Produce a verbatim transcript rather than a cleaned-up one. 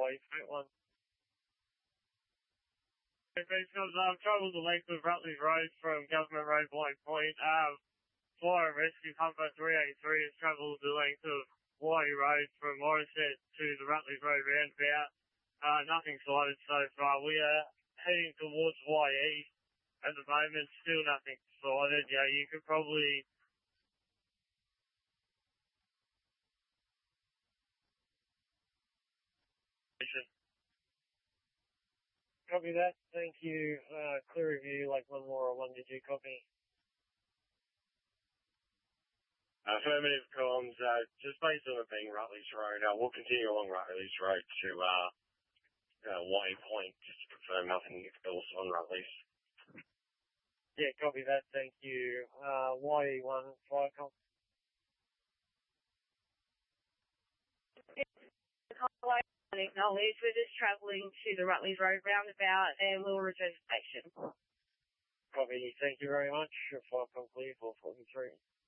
point one. Because I've travelled the length of Rutledge Road from Government Road, White Point. Um, Fire Rescue Pumper three eighty-three has travelled the length of White Road from Morisset to the Rutledge Road roundabout. Uh, nothing sighted so far. We are heading towards Y E at the moment. Still nothing sighted. Yeah, you could probably... Copy that. Thank you. Uh, clear review, like one more or one. Did you copy? Affirmative comms, uh, just based on it being Rutledge Road, uh, we'll continue along Rutledge Road to, uh, uh, Y Point, just to confirm nothing else on Rutledge. Yeah, copy that. Thank you. Uh, Y E one, fire com. Acknowledge, we're just travelling to the Rutledge Road roundabout and we'll return to station. Copy. Thank you very much. Fire com clear, four forty-three.